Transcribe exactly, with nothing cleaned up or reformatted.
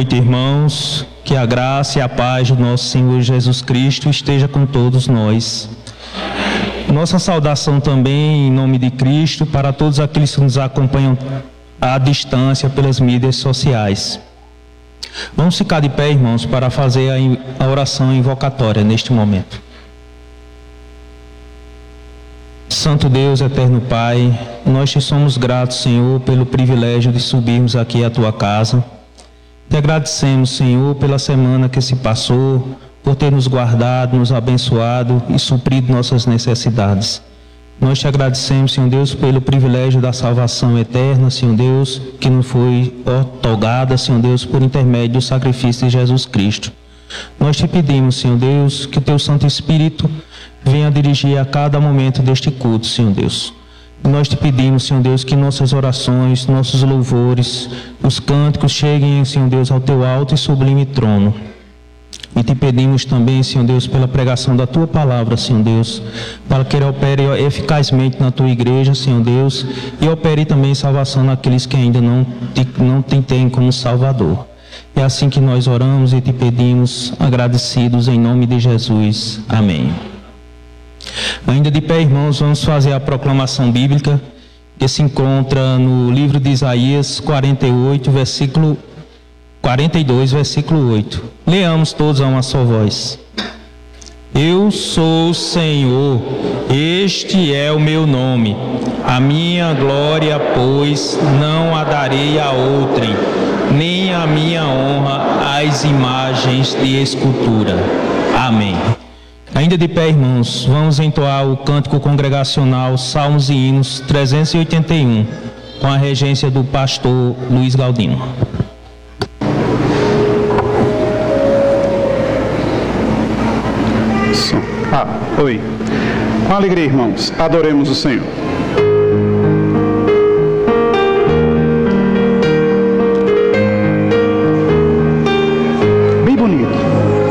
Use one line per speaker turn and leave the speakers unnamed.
noite, irmãos. Que a graça e a paz do nosso Senhor Jesus Cristo esteja com todos nós. Nossa saudação também, em nome de Cristo, para todos aqueles que nos acompanham à distância pelas mídias sociais. Vamos ficar de pé, irmãos, para fazer a oração invocatória neste momento. Santo Deus, eterno Pai, nós te somos gratos, Senhor, pelo privilégio de subirmos aqui à tua casa. Te agradecemos, Senhor, pela semana que se passou, por ter nos guardado, nos abençoado e suprido nossas necessidades. Nós te agradecemos, Senhor Deus, pelo privilégio da salvação eterna, Senhor Deus, que nos foi otorgada, Senhor Deus, por intermédio do sacrifício de Jesus Cristo. Nós te pedimos, Senhor Deus, que teu Santo Espírito venha dirigir a cada momento deste culto, Senhor Deus. Nós te pedimos, Senhor Deus, que nossas orações, nossos louvores, os cânticos cheguem, Senhor Deus, ao teu alto e sublime trono. E te pedimos também, Senhor Deus, pela pregação da tua palavra, Senhor Deus, para que ele opere eficazmente na tua igreja, Senhor Deus, e opere também salvação naqueles que ainda não te, não te têm como Salvador. É assim que nós oramos e te pedimos, agradecidos em nome de Jesus. Amém. Ainda de pé, irmãos, vamos fazer a proclamação bíblica que se encontra no livro de Isaías quarenta e oito, versículo quarenta e dois, versículo oito. Leamos todos a uma só voz. Eu sou o Senhor, este é o meu nome. A minha glória, pois, não a darei a outrem, nem a minha honra às imagens de escultura. Amém. Ainda de pé, irmãos, vamos entoar o cântico congregacional Salmos e Hinos trezentos e oitenta e um, com a regência do pastor Luiz Galdino.
Ah, oi. Com alegria, irmãos, adoremos o Senhor.